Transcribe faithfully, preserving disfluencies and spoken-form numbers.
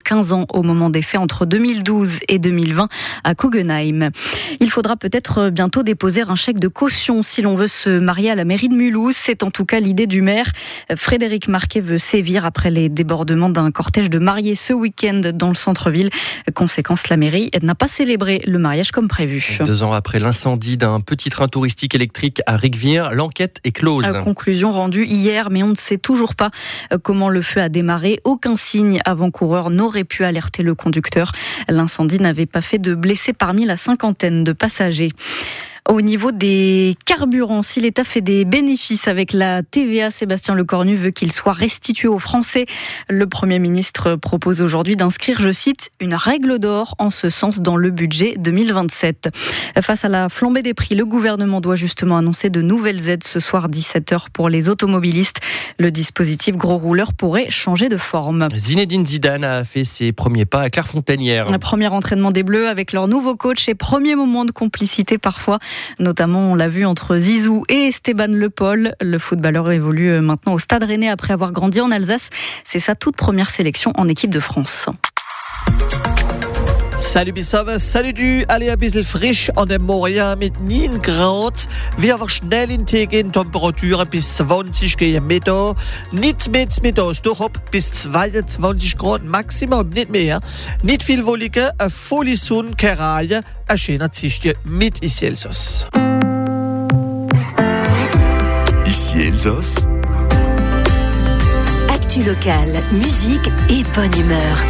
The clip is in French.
quinze ans au moment des faits entre deux mille douze et deux mille vingt à Kogenheim. Il faudra peut-être bientôt déposer un chèque de caution si l'on veut se marier à la mairie de Mulhouse. C'est en tout cas l'idée du maire. Frédéric Marquet veut sévir après les débordements d'un cortège de mariés ce week-end dans le centre-ville. Conséquence, la mairie n'a pas célébré le mariage comme prévu. Deux ans après l'incendie d'un petit train touristique électrique à Rigvir, l'enquête est close. Conclusion rendue hier, mais on ne sait toujours pas comment le feu a démarré. Aucun signe avant-coureur n'aurait pu alerter le conducteur. L'incendie n'avait pas fait de blessés parmi la cinquantaine de passagers. Au niveau des carburants, si l'État fait des bénéfices avec la T V A, Sébastien Lecornu veut qu'il soit restitué aux Français. Le Premier ministre propose aujourd'hui d'inscrire, je cite, une règle d'or en ce sens dans le budget deux mille vingt-sept. Face à la flambée des prix, le gouvernement doit justement annoncer de nouvelles aides ce soir dix-sept heures pour les automobilistes. Le dispositif gros rouleur pourrait changer de forme. Zinedine Zidane a fait ses premiers pas à Clairefontaine hier. Le premier entraînement des Bleus avec leur nouveau coach et premier moment de complicité parfois. Notamment, on l'a vu entre Zizou et Esteban Le Paul. Le footballeur évolue maintenant au Stade Rennais après avoir grandi en Alsace. C'est sa toute première sélection en équipe de France. Salut Bissam, salut du, alle ein bisschen frisch an dem Morgen mit neun Grad. Wir aber schnell in Tee gehen, Temperaturen bis zwanzig Meter. Nicht mit Mittags durch ab bis zweiundzwanzig Grad maximal, nicht mehr. Nicht viel wollige, eine volle Sonne, keine Reihe, ein schöner Tischchen mit Ici Elsass. Ici Elsass. Actu locale, musique et bonne humeur.